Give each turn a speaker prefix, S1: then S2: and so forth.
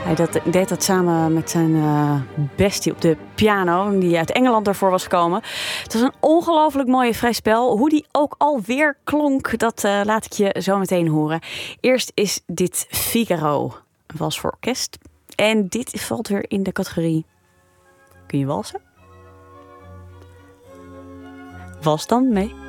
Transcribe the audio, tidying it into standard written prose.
S1: Hij deed dat samen met zijn bestie op de piano, die uit Engeland daarvoor was gekomen. Het was een ongelooflijk mooie vrij spel. Hoe die ook alweer klonk, dat laat ik je zo meteen horen. Eerst is dit Figaro, een wals voor orkest. En dit valt weer in de categorie... Kun je walsen? Wals dan mee.